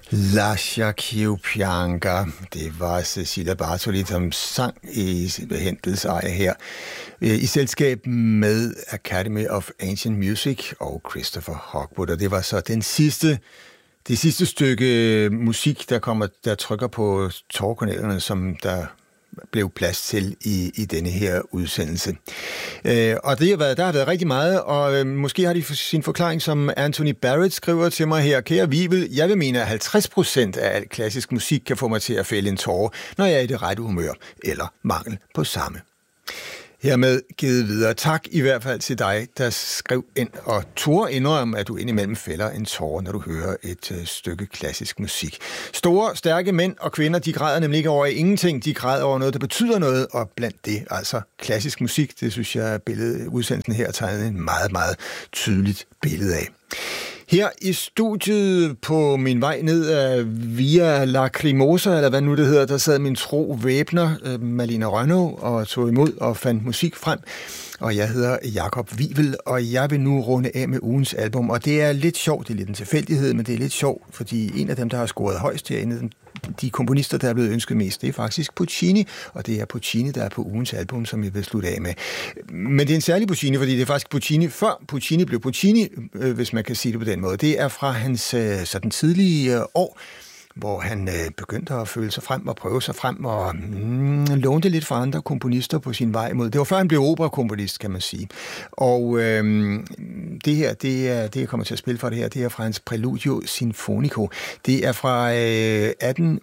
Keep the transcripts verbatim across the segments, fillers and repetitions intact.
Lascia Pianga. Det var Cecilia Bartoli, som sang i Händels eje her, i selskab med Academy of Ancient Music og Christopher Hogwood. Og det var så den sidste, det sidste stykke musik, der kommer, der trykker på tårkanalerne, som der blev plads til i, i denne her udsendelse. Øh, og det har været, der har været rigtig meget, og øh, måske har de sin forklaring, som Anthony Barrett skriver til mig her. Kære Vivel, jeg vil mene, at halvtreds procent af al klassisk musik kan få mig til at fælde en tåre, når jeg er i det rette humør, eller mangel på samme. Hermed givet videre. Tak i hvert fald til dig, der skrev ind og turde indrømme, at du indimellem fælder en tåre, når du hører et øh, stykke klassisk musik. Store, stærke mænd og kvinder, de græder nemlig ikke over ingenting. De græder over noget, der betyder noget, og blandt det altså klassisk musik. Det synes jeg, billedet, udsendelsen her tegnet en meget, meget tydeligt billede af. Her i studiet på min vej ned af Via Lacrimosa, eller hvad nu det hedder, der sad min tro væbner, Malene Rønnow, og tog imod og fandt musik frem. Og jeg hedder Jakob Wivel, og jeg vil nu runde af med ugens album. Og det er lidt sjovt, det er lidt en tilfældighed, men det er lidt sjovt, fordi en af dem, der har scoret højst herinde, de komponister, der er blevet ønsket mest, det er faktisk Puccini, og det er Puccini, der er på ugens album, som jeg vil slutte af med. Men det er en særlig Puccini, fordi det er faktisk Puccini, før Puccini blev Puccini, hvis man kan sige det på den måde. Det er fra hans sådan tidlige år, hvor han øh, begyndte at føle sig frem og prøve sig frem og mm, lånte lidt fra andre komponister på sin vej mod. Det var før han blev operakomponist, kan man sige. Og øh, det her, det er det jeg kommer til at spille for det her, det er fra hans Preludio Sinfonico. Det er fra øh, atten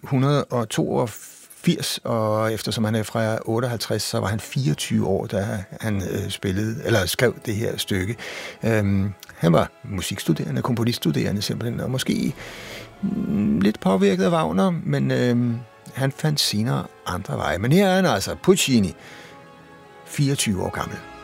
toogfirs, og eftersom han er fra otteoghalvtreds, så var han fireogtyve år, da han øh, spillede eller skrev det her stykke. Øh, han var musikstuderende, komponiststuderende simpelthen, og måske lidt påvirket af Wagner, men øh, han fandt senere andre veje. Men her er han altså, Puccini, fireogtyve år gammel.